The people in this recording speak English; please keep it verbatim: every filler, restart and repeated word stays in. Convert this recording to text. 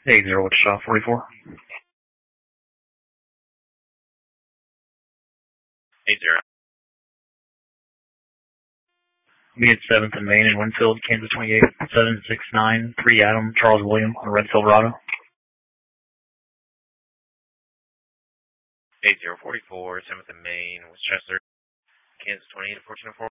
eight zero Wichita, forty-four. eight zero. Me at seventh and Main in Winfield, Kansas twenty-eight, seven six nine, three Adam, Charles William on a red Silverado. eight zero forty-four, seventh and Main, Westchester, Kansas twenty-eight, fourteen oh four.